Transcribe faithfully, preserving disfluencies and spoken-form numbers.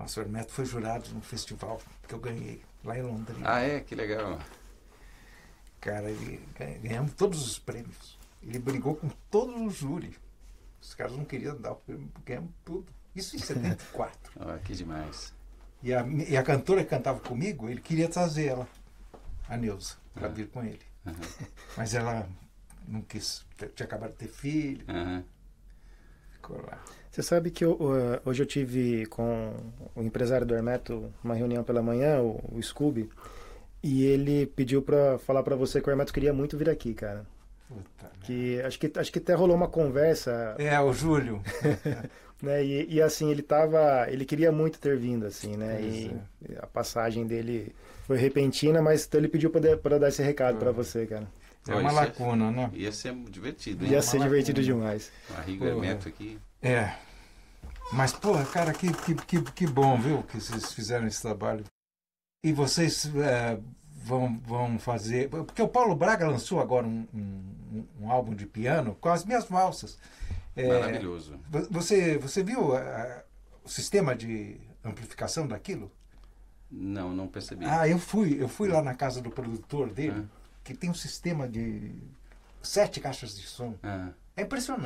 Nossa, o Hermeto foi jurado no festival que eu ganhei, lá em Londrina. Ah, é? Que legal. Cara, ele, ganhamos todos os prêmios. Ele brigou com todos os júri. Os caras não queriam dar o prêmio, ganhamos tudo. Isso em setenta e quatro. Oh, que demais. E a, e a cantora que cantava comigo, ele queria trazer ela, a Neuza, para Uhum. vir com ele. Uhum. Mas ela não quis, tinha acabado de ter filho. Uhum. Ficou lá. Você sabe que eu, uh, hoje eu tive com o empresário do Hermeto uma reunião pela manhã, o, o Scooby, e ele pediu pra falar pra você que o Hermeto queria muito vir aqui, cara. Puta, Que acho que acho que até rolou uma conversa, é, o Júlio. né? E, e assim, ele tava, ele queria muito ter vindo, assim, né? Pois E é. a passagem dele foi repentina, mas então ele pediu pra, pra dar esse recado Uhum. pra você, cara. É Oh, uma isso é- lacuna, né? Ia ser divertido, hein? Ia uma ser divertido lacuna. demais. Barriga Porra. Hermeto aqui. É. Mas, porra, cara, que, que, que, que bom, viu, que vocês fizeram esse trabalho. E vocês é, vão, vão fazer... Porque o Paulo Braga lançou agora um, um, um álbum de piano com as minhas valsas. É, Maravilhoso. Você, você viu a- o sistema de amplificação daquilo? Não, não percebi. Ah, eu fui, eu fui lá na casa do produtor dele, Ah. que tem um sistema de sete caixas de som. Ah. É impressionante.